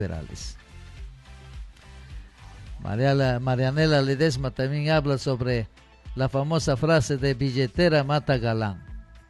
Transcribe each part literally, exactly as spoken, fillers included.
liberales. Mariala, Marianela Ledesma también habla sobre la famosa frase de billetera mata galán.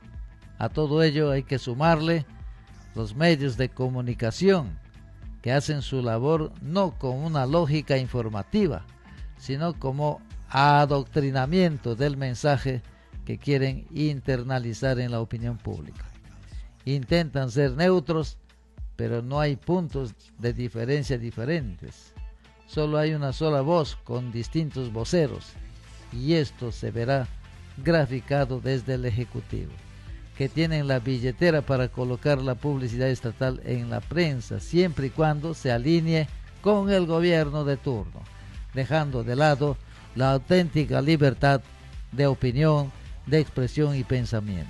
A todo ello hay que sumarle los medios de comunicación que hacen su labor no con una lógica informativa, sino como adoctrinamiento del mensaje que quieren internalizar en la opinión pública. Intentan ser neutros, pero no hay puntos de diferencia diferentes. Solo hay una sola voz con distintos voceros, y esto se verá graficado desde el Ejecutivo, que tienen la billetera para colocar la publicidad estatal en la prensa, siempre y cuando se alinee con el gobierno de turno, dejando de lado la auténtica libertad de opinión, de expresión y pensamiento.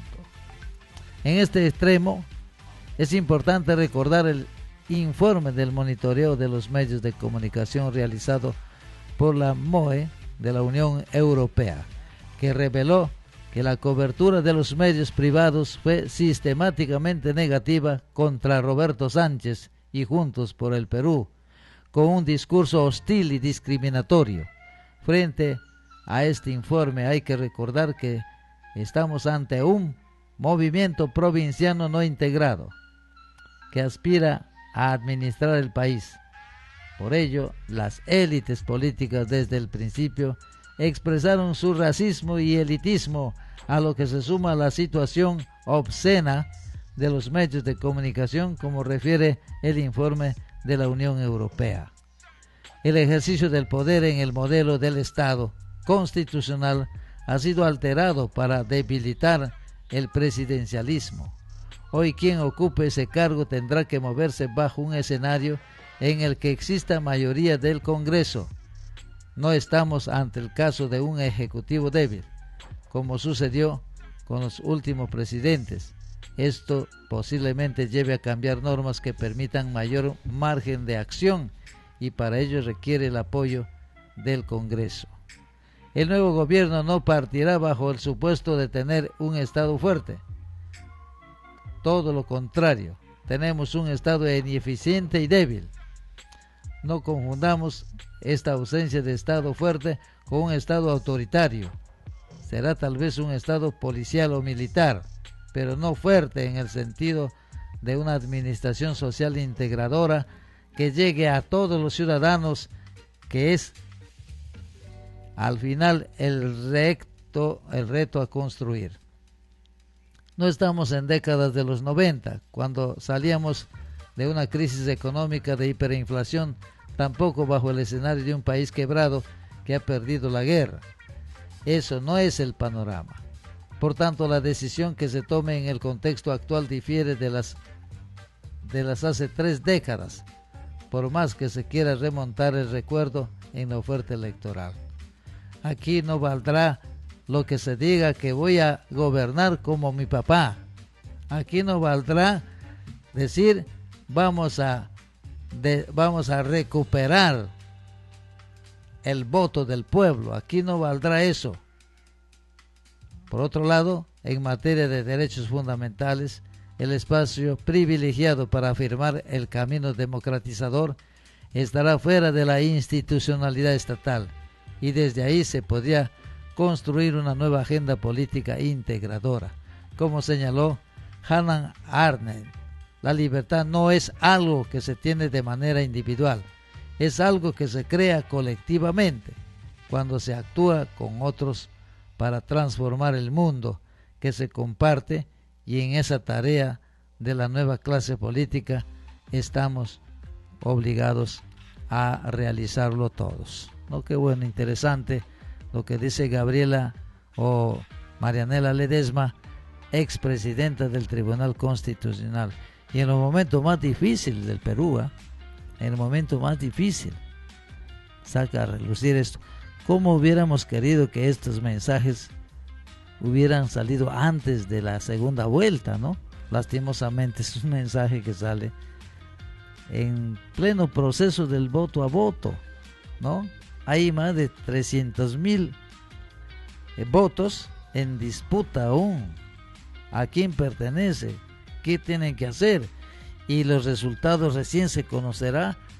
En este extremo, es importante recordar el informe del monitoreo de los medios de comunicación realizado por la M O E de la Unión Europea, que reveló que la cobertura de los medios privados fue sistemáticamente negativa contra Roberto Sánchez y Juntos por el Perú, con un discurso hostil y discriminatorio. Frente a este informe hay que recordar que estamos ante un movimiento provinciano no integrado, que aspira a administrar el país. Por ello, las élites políticas desde el principio expresaron su racismo y elitismo, a lo que se suma la situación obscena de los medios de comunicación, como refiere el informe de la Unión Europea. El ejercicio del poder en el modelo del Estado constitucional ha sido alterado para debilitar el presidencialismo. Hoy quien ocupe ese cargo tendrá que moverse bajo un escenario en el que exista mayoría del Congreso. No estamos ante el caso de un ejecutivo débil, como sucedió con los últimos presidentes. Esto posiblemente lleve a cambiar normas que permitan mayor margen de acción, y para ello requiere el apoyo del Congreso. El nuevo gobierno no partirá bajo el supuesto de tener un Estado fuerte. Todo lo contrario, tenemos un Estado ineficiente y débil. No confundamos esta ausencia de Estado fuerte con un Estado autoritario. Será tal vez un Estado policial o militar, pero no fuerte en el sentido de una administración social integradora que llegue a todos los ciudadanos, que es al final el reto, el reto a construir. No estamos en décadas de los noventa, cuando salíamos de una crisis económica de hiperinflación, tampoco bajo el escenario de un país quebrado que ha perdido la guerra. Eso no es el panorama. Por tanto, la decisión que se tome en el contexto actual difiere de las de las hace tres décadas, por más que se quiera remontar el recuerdo en la oferta electoral. Aquí no valdrá lo que se diga que voy a gobernar como mi papá. Aquí no valdrá decir vamos a de, vamos a recuperar el voto del pueblo. Aquí no valdrá eso. Por otro lado, en materia de derechos fundamentales, el espacio privilegiado para afirmar el camino democratizador estará fuera de la institucionalidad estatal, y desde ahí se podría construir una nueva agenda política integradora. Como señaló Hannah Arendt, la libertad no es algo que se tiene de manera individual, es algo que se crea colectivamente, cuando se actúa con otros para transformar el mundo que se comparte, y en esa tarea de la nueva clase política estamos obligados a realizarlo todos. ¿No? Qué bueno, interesante lo que dice Gabriela o Marianela Ledesma, expresidenta del Tribunal Constitucional. Y en los momentos más difíciles del Perú, ¿eh? en el momento más difícil, saca a relucir esto. ¿Cómo hubiéramos querido que estos mensajes hubieran salido antes de la segunda vuelta, ¿no? Lastimosamente es un mensaje que sale en pleno proceso del voto a voto, ¿no? Hay más de trescientos mil eh, votos en disputa aún. ¿A quién pertenece? ¿Qué tienen que hacer? Y los resultados recién se conocerá